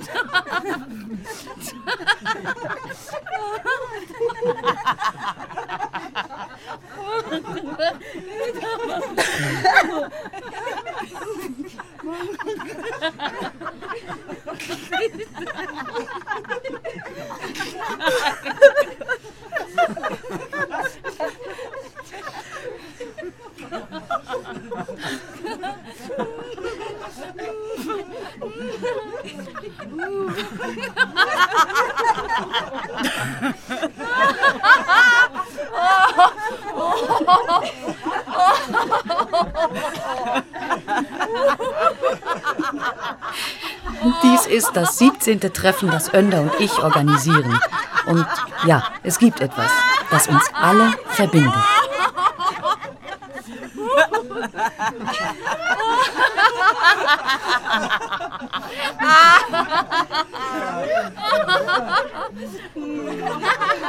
Dies ist das 17. Treffen, das Önder und ich organisieren. Und ja, es gibt etwas, das uns alle verbindet.